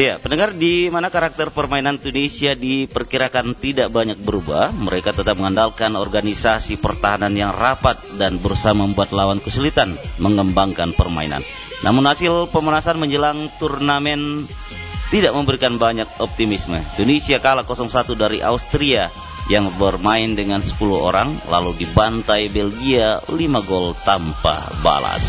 Ya, pendengar, di mana karakter permainan Tunisia diperkirakan tidak banyak berubah, mereka tetap mengandalkan organisasi pertahanan yang rapat dan berusaha membuat lawan kesulitan mengembangkan permainan. Namun hasil pemanasan menjelang turnamen tidak memberikan banyak optimisme. Tunisia kalah 0-1 dari Austria yang bermain dengan 10 orang, lalu dibantai Belgia 5 gol tanpa balas.